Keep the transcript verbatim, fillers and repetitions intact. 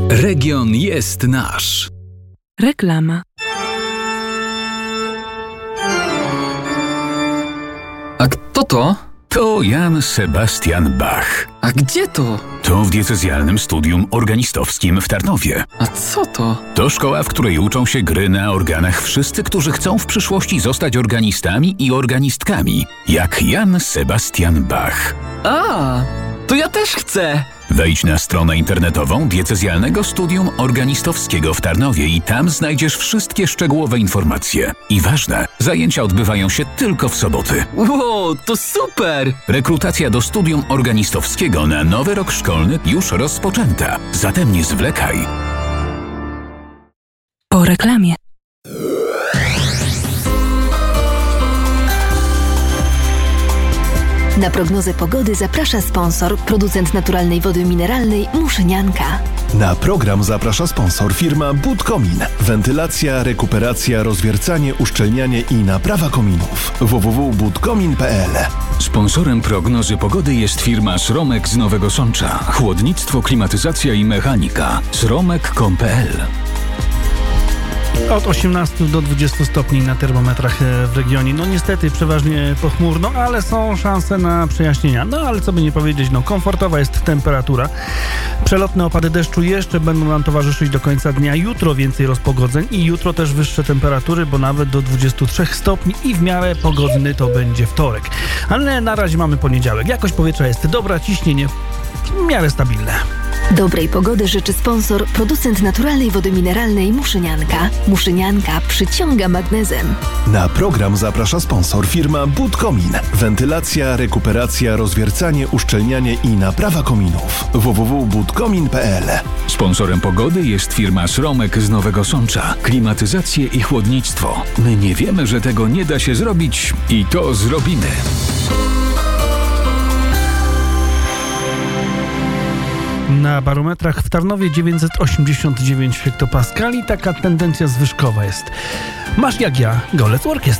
Region jest nasz. Reklama. A kto to? To Jan Sebastian Bach. A gdzie to? To w diecezjalnym studium organistowskim w Tarnowie. A co to? To szkoła, w której uczą się gry na organach wszyscy, którzy chcą w przyszłości zostać organistami i organistkami, jak Jan Sebastian Bach. A, to ja też chcę! Wejdź na stronę internetową Diecezjalnego Studium Organistowskiego w Tarnowie i tam znajdziesz wszystkie szczegółowe informacje. I ważne, zajęcia odbywają się tylko w soboty. Wow, to super! Rekrutacja do Studium Organistowskiego na nowy rok szkolny już rozpoczęta. Zatem nie zwlekaj. Po reklamie. Na prognozę pogody zaprasza sponsor, producent naturalnej wody mineralnej Muszynianka. Na program zaprasza sponsor firma Budkomin. Wentylacja, rekuperacja, rozwiercanie, uszczelnianie i naprawa kominów. w w w kropka budkomin kropka p l. Sponsorem prognozy pogody jest firma Sromek z Nowego Sącza. Chłodnictwo, klimatyzacja i mechanika. sromek kropka com kropka p l. Od osiemnastu do dwudziestu stopni na termometrach w regionie. No niestety przeważnie pochmurno, ale są szanse na przejaśnienia. No ale co by nie powiedzieć, no komfortowa jest temperatura. Przelotne opady deszczu jeszcze będą nam towarzyszyć do końca dnia. Jutro więcej rozpogodzeń i jutro też wyższe temperatury, bo nawet do dwudziestu trzech stopni i w miarę pogodny to będzie wtorek. Ale na razie mamy poniedziałek. Jakość powietrza jest dobra, ciśnienie w miarę stabilne. Dobrej pogody życzy sponsor, producent naturalnej wody mineralnej Muszynianka. Muszynianka przyciąga magnezem. Na program zaprasza sponsor firma Budkomin. Wentylacja, rekuperacja, rozwiercanie, uszczelnianie i naprawa kominów. w w w kropka budkomin kropka p l. Sponsorem pogody jest firma Sromek z Nowego Sącza. Klimatyzację i chłodnictwo. My nie wiemy, że tego nie da się zrobić i to zrobimy. Na barometrach w Tarnowie dziewięćset osiemdziesiąt dziewięć hektopaskali. Taka tendencja zwyżkowa jest. Masz jak ja, golec orkiestry.